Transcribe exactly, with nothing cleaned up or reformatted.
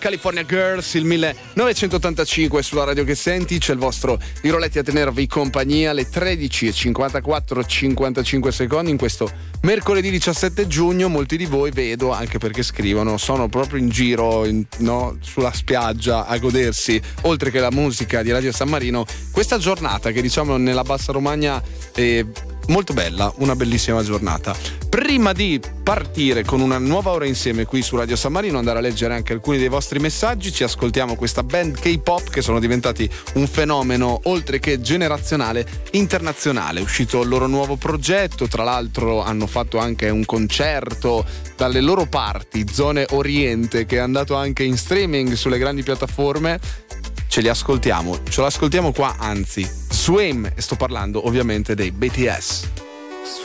California Girls, il millenovecentottantacinque sulla radio che senti. C'è il vostro Iroletti a tenervi compagnia alle tredici e cinquantaquattro cinquantacinque secondi in questo mercoledì diciassette giugno. Molti di voi, vedo, anche perché scrivono, sono proprio in giro in, no, sulla spiaggia a godersi, oltre che la musica di Radio San Marino, questa giornata che diciamo nella Bassa Romagna è molto bella, una bellissima giornata. Prima di partire con una nuova ora insieme qui su Radio San Marino, andare a leggere anche alcuni dei vostri messaggi, ci ascoltiamo questa band K-pop che sono diventati un fenomeno oltre che generazionale, internazionale. È uscito il loro nuovo progetto, tra l'altro hanno fatto anche un concerto dalle loro parti, zone Oriente, che è andato anche in streaming sulle grandi piattaforme. Ce li ascoltiamo, ce l'ascoltiamo qua, anzi, Swim, e sto parlando ovviamente dei B T S.